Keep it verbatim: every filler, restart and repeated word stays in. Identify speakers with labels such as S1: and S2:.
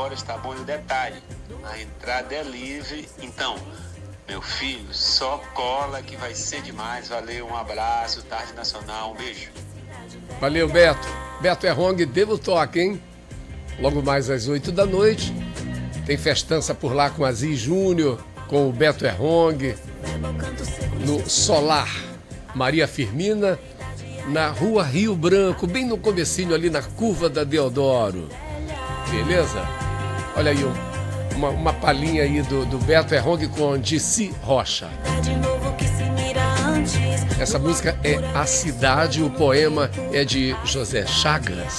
S1: horas, tá bom? E o detalhe, a entrada é livre, então, meu filho, só cola que vai ser demais. Valeu, um abraço, Tarde Nacional, um beijo.
S2: Valeu, Beto. Beto Errong, devo toque, hein? Logo mais às oito da noite, tem festança por lá com Aziz Júnior, com o Beto Errong, no Solar Maria Firmina, na Rua Rio Branco, bem no comecinho ali na curva da Deodoro. Beleza? Olha aí uma, uma palhinha aí do, do Beto Errong com Dicci Rocha. Essa música é A Cidade, o poema é de José Chagas.